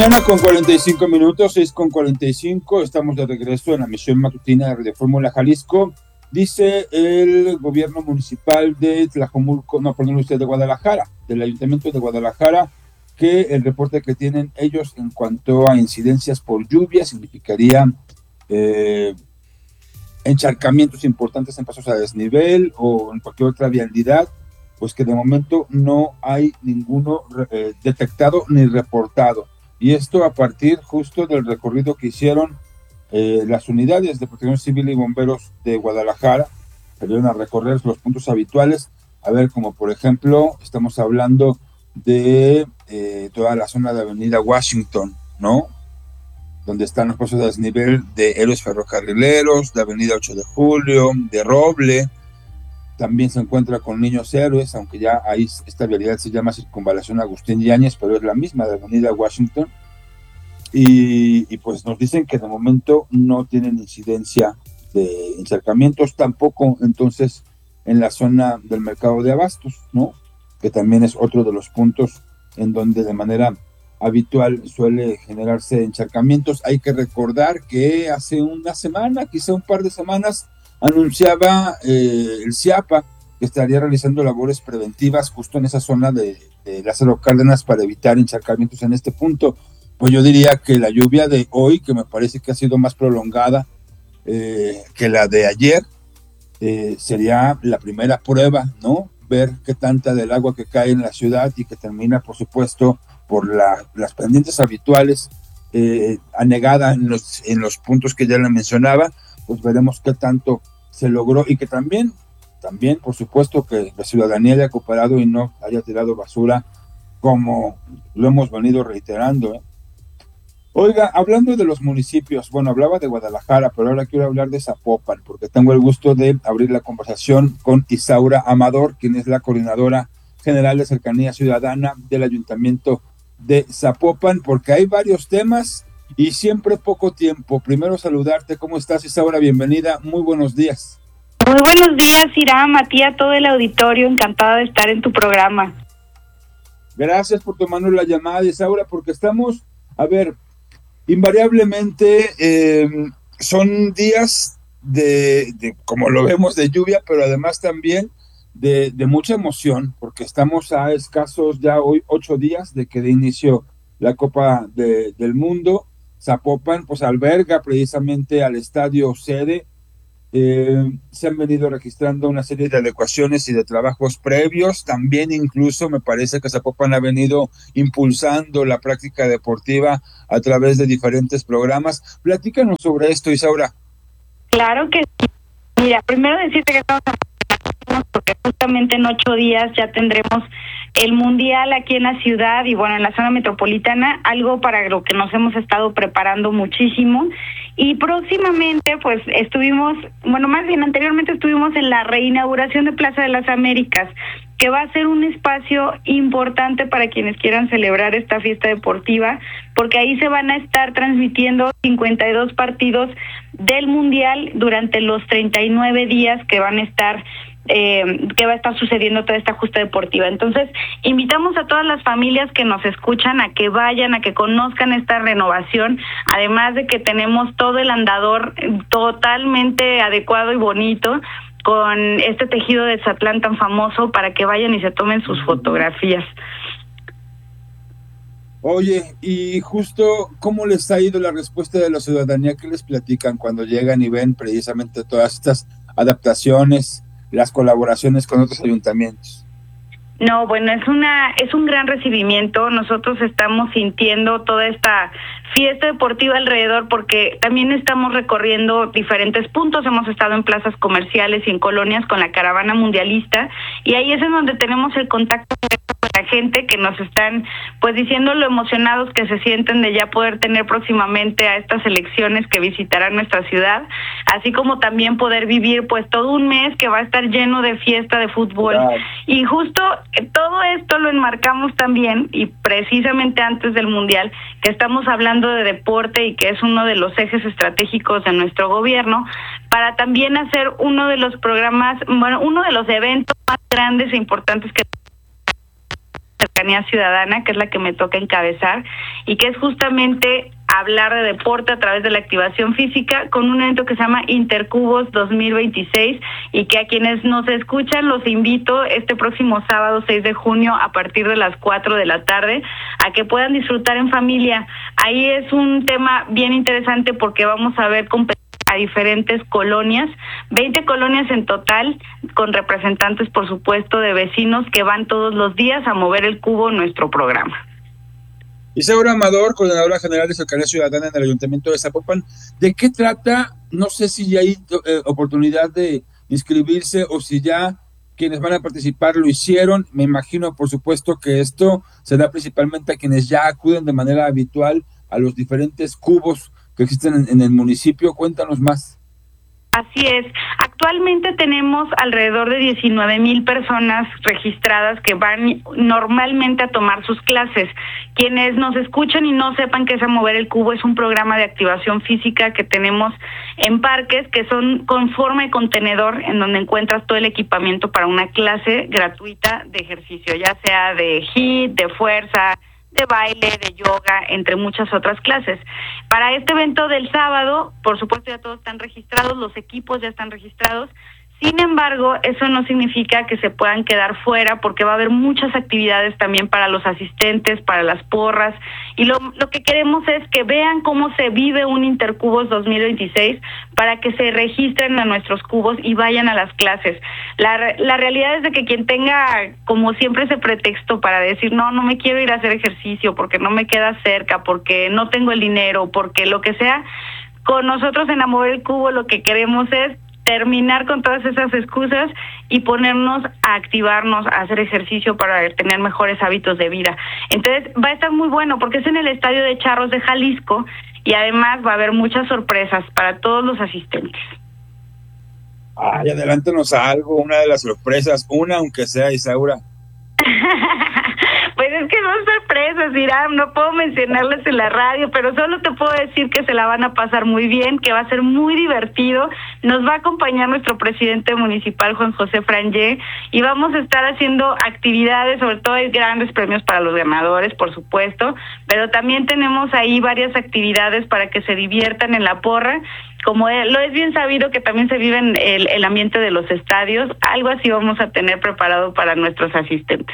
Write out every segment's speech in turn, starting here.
Mañana con 45 minutos, 6:45, estamos de regreso en la misión matutina de Radio Fórmula Jalisco. Dice el gobierno municipal de Tlajomulco, no, perdón, usted, de Guadalajara, del Ayuntamiento de Guadalajara, que el reporte que tienen ellos en cuanto a incidencias por lluvia significaría encharcamientos importantes en pasos a desnivel o en cualquier otra vialidad, pues que de momento no hay ninguno detectado ni reportado. Y esto a partir justo del recorrido que hicieron las unidades de protección civil y bomberos de Guadalajara, salieron a recorrer los puntos habituales, a ver, como por ejemplo, estamos hablando de toda la zona de Avenida Washington, ¿no? Donde están los pasos de desnivel de Héroes Ferrocarrileros, de Avenida 8 de Julio, de Roble. También se encuentra con Niños Héroes, aunque ya ahí esta vialidad se llama Circunvalación Agustín Yáñez, pero es la misma de Avenida Washington. Y pues nos dicen que de momento no tienen incidencia de encharcamientos, tampoco entonces en la zona del mercado de abastos, ¿no? Que también es otro de los puntos en donde de manera habitual suele generarse encharcamientos. Hay que recordar que hace una semana, quizá un par de semanas, anunciaba el CIAPA que estaría realizando labores preventivas justo en esa zona de Lázaro Cárdenas para evitar encharcamientos en este punto. Pues yo diría que la lluvia de hoy, que me parece que ha sido más prolongada que la de ayer, sería la primera prueba, ¿no? Ver qué tanta del agua que cae en la ciudad y que termina, por supuesto, por las pendientes habituales, anegada en los puntos que ya le mencionaba. Pues veremos qué tanto se logró y que también, por supuesto, que la ciudadanía haya cooperado y no haya tirado basura, como lo hemos venido reiterando, ¿eh? Oiga, hablando de los municipios, bueno, hablaba de Guadalajara, pero ahora quiero hablar de Zapopan, porque tengo el gusto de abrir la conversación con Isaura Amador, quien es la coordinadora general de Cercanía Ciudadana del Ayuntamiento de Zapopan, porque hay varios temas y siempre poco tiempo. Primero saludarte, ¿cómo estás, Isaura? Bienvenida, muy buenos días. Muy buenos días, Iram, a ti, a todo el auditorio, encantada de estar en tu programa. Gracias por tomarnos la llamada, Isaura, porque estamos, a ver, invariablemente son días de, como lo vemos, de lluvia, pero además también de mucha emoción, porque estamos a escasos ya hoy 8 días de que dé inicio la Copa del Mundo. Zapopan pues alberga precisamente al estadio sede. Se han venido registrando una serie de adecuaciones y de trabajos previos. También incluso me parece que Zapopan ha venido impulsando la práctica deportiva a través de diferentes programas. Platícanos sobre esto, Isaura. Claro que sí. Mira, primero decirte que estamos porque justamente en 8 días ya tendremos el Mundial aquí en la ciudad y bueno, en la zona metropolitana, algo para lo que nos hemos estado preparando muchísimo. Y próximamente, pues anteriormente estuvimos en la reinauguración de Plaza de las Américas, que va a ser un espacio importante para quienes quieran celebrar esta fiesta deportiva, porque ahí se van a estar transmitiendo 52 partidos del Mundial durante los 39 días que van a estar que va a estar sucediendo toda esta justa deportiva. Entonces, invitamos a todas las familias que nos escuchan a que vayan, a que conozcan esta renovación, además de que tenemos todo el andador totalmente adecuado y bonito, con este tejido de Zatlán tan famoso, para que vayan y se tomen sus fotografías. Oye, y justo, ¿cómo les ha ido la respuesta de la ciudadanía? ¿Qué les platican cuando llegan y ven precisamente todas estas adaptaciones, las colaboraciones con otros ayuntamientos? No, bueno, es un gran recibimiento. Nosotros estamos sintiendo toda esta fiesta deportiva alrededor, porque también estamos recorriendo diferentes puntos. Hemos estado en plazas comerciales y en colonias con la caravana mundialista, y ahí es en donde tenemos el contacto directo con la gente, que nos están pues diciendo lo emocionados que se sienten de ya poder tener próximamente a estas selecciones que visitarán nuestra ciudad, así como también poder vivir pues todo un mes que va a estar lleno de fiesta de fútbol. Claro. Y justo todo esto lo enmarcamos también, y precisamente antes del Mundial, que estamos hablando de deporte y que es uno de los ejes estratégicos de nuestro gobierno, para también hacer uno de los programas, uno de los eventos más grandes e importantes que Cercanía Ciudadana, que es la que me toca encabezar, y que es justamente hablar de deporte a través de la activación física con un evento que se llama Intercubos 2026, y que a quienes nos escuchan los invito este próximo sábado 6 de junio a partir de las 4 de la tarde a que puedan disfrutar en familia. Ahí es un tema bien interesante porque vamos a ver a diferentes colonias, 20 colonias en total, con representantes, por supuesto, de vecinos que van todos los días a mover el cubo en nuestro programa. Isaura Amador, coordinadora general de Cercanía Ciudadana en el Ayuntamiento de Zapopan, ¿de qué trata? No sé si ya hay oportunidad de inscribirse o si ya quienes van a participar lo hicieron. Me imagino, por supuesto, que esto se da principalmente a quienes ya acuden de manera habitual a los diferentes cubos que existen en el municipio. Cuéntanos más. Así es. Actualmente tenemos alrededor de 19,000 personas registradas que van normalmente a tomar sus clases. Quienes nos escuchan y no sepan qué es A Mover el Cubo, es un programa de activación física que tenemos en parques que son con forma de contenedor, en donde encuentras todo el equipamiento para una clase gratuita de ejercicio, ya sea de HIIT, de fuerza, de baile, de yoga, entre muchas otras clases. Para este evento del sábado, por supuesto ya todos están registrados, los equipos ya están registrados. Sin embargo, eso no significa que se puedan quedar fuera, porque va a haber muchas actividades también para los asistentes, para las porras, y lo que queremos es que vean cómo se vive un Intercubos 2026 para que se registren a nuestros cubos y vayan a las clases. La realidad es de que quien tenga, como siempre, ese pretexto para decir, no me quiero ir a hacer ejercicio porque no me queda cerca, porque no tengo el dinero, porque lo que sea, con nosotros en A Mover el Cubo lo que queremos es terminar con todas esas excusas y ponernos a activarnos, a hacer ejercicio para tener mejores hábitos de vida. Entonces va a estar muy bueno porque es en el Estadio de Charros de Jalisco y además va a haber muchas sorpresas para todos los asistentes. Ay, adelántanos a algo, una de las sorpresas, una aunque sea, Isaura. Pues es que son sorpresas, Iram, no puedo mencionarles en la radio, pero solo te puedo decir que se la van a pasar muy bien, que va a ser muy divertido. Nos va a acompañar nuestro presidente municipal, Juan José Frangé, y vamos a estar haciendo actividades, sobre todo hay grandes premios para los ganadores, por supuesto, pero también tenemos ahí varias actividades para que se diviertan en la porra. Como lo es bien sabido que también se vive en el ambiente de los estadios, algo así vamos a tener preparado para nuestros asistentes.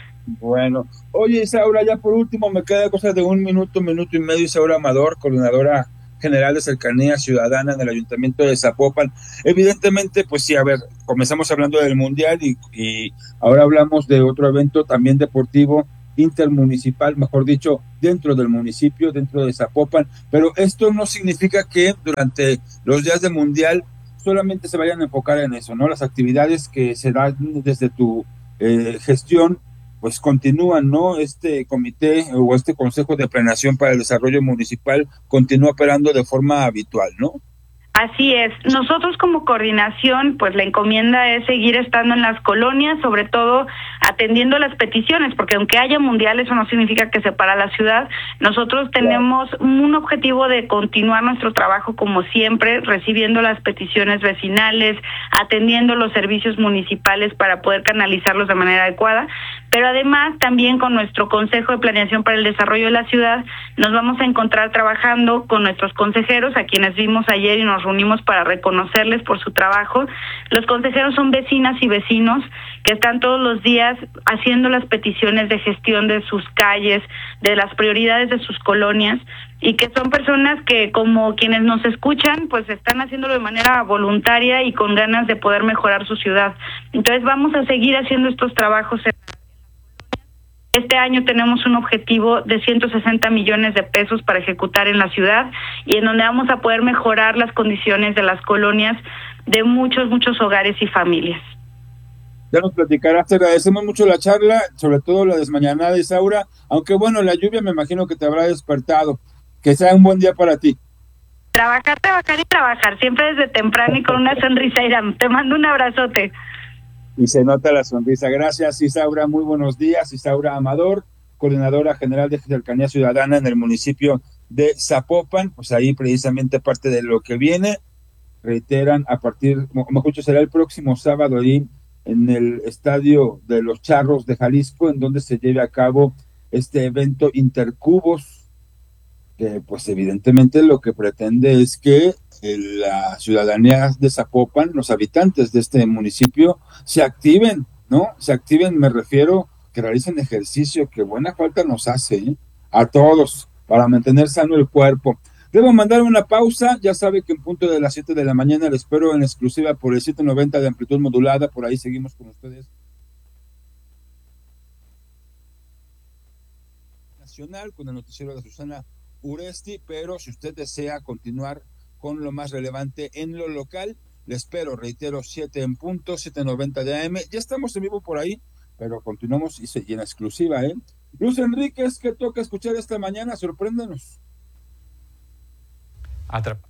Bueno, oye, Isaura, ya por último me queda cosa de un minuto y medio. Isaura Amador, coordinadora general de Cercanía Ciudadana en el Ayuntamiento de Zapopan. Evidentemente, pues sí, a ver, comenzamos hablando del Mundial y ahora hablamos de otro evento también deportivo intermunicipal, mejor dicho, dentro del municipio, dentro de Zapopan, pero esto no significa que durante los días del Mundial solamente se vayan a enfocar en eso, ¿no? Las actividades que se dan desde tu gestión pues continúan, ¿no? Este comité o este consejo de planeación para el desarrollo municipal continúa operando de forma habitual, ¿no? Así es. Nosotros como coordinación, pues la encomienda es seguir estando en las colonias, sobre todo atendiendo las peticiones, porque aunque haya mundial, eso no significa que se para la ciudad. Nosotros tenemos un objetivo de continuar nuestro trabajo como siempre, recibiendo las peticiones vecinales, atendiendo los servicios municipales para poder canalizarlos de manera adecuada, pero además también con nuestro Consejo de Planeación para el Desarrollo de la Ciudad nos vamos a encontrar trabajando con nuestros consejeros, a quienes vimos ayer y nos reunimos para reconocerles por su trabajo. Los consejeros son vecinas y vecinos que están todos los días haciendo las peticiones de gestión de sus calles, de las prioridades de sus colonias, y que son personas que, como quienes nos escuchan, pues están haciéndolo de manera voluntaria y con ganas de poder mejorar su ciudad. Entonces vamos a seguir haciendo estos trabajos. Este año tenemos un objetivo de 160 millones de pesos para ejecutar en la ciudad y en donde vamos a poder mejorar las condiciones de las colonias de muchos hogares y familias. Ya nos platicarás, te agradecemos mucho la charla, sobre todo la desmañanada, Isaura, aunque bueno, la lluvia me imagino que te habrá despertado. Que sea un buen día para ti. Trabajar y trabajar, siempre desde temprano y con una sonrisa, Iram. Te mando un abrazote. Y se nota la sonrisa. Gracias, Isaura. Muy buenos días. Isaura Amador, coordinadora general de Cercanía Ciudadana en el municipio de Zapopan. Pues ahí precisamente parte de lo que viene. Reiteran a partir, mejor dicho, será el próximo sábado ahí en el estadio de los Charros de Jalisco, en donde se lleve a cabo este evento Intercubos, que pues evidentemente lo que pretende es que la ciudadanía de Zapopan, los habitantes de este municipio, se activen, ¿no? Se activen, me refiero que realicen ejercicio, que buena falta nos hace, ¿eh? A todos, para mantener sano el cuerpo. Debo mandar una pausa, ya sabe que en punto de las 7 de la mañana le espero en exclusiva por el 790 de amplitud modulada, por ahí seguimos con ustedes. Nacional, con el noticiero de Susana Uresti, pero si usted desea continuar con lo más relevante en lo local, le espero, reitero, 7 en punto, 7:90 de AM. Ya estamos en vivo por ahí, pero continuamos y en exclusiva, ¿eh? Luz Enríquez, ¿qué toca escuchar esta mañana? Sorpréndanos. Atrapa.